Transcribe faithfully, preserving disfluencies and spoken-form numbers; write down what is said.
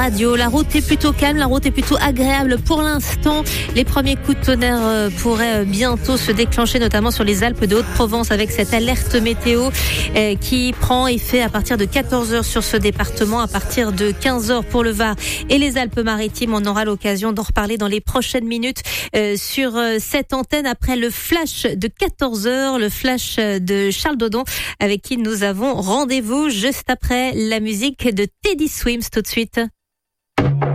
Radio. La route est plutôt calme, la route est plutôt agréable pour l'instant. Les premiers coups de tonnerre pourraient bientôt se déclencher, notamment sur les Alpes de Haute-Provence, avec cette alerte météo qui prend effet à partir de quatorze heures sur ce département, à partir de quinze heures pour le Var et les Alpes-Maritimes. On aura l'occasion d'en reparler dans les prochaines minutes sur cette antenne après le flash de quatorze heures, le flash de Charles Dodon, avec qui nous avons rendez-vous juste après la musique de Teddy Swims tout de suite.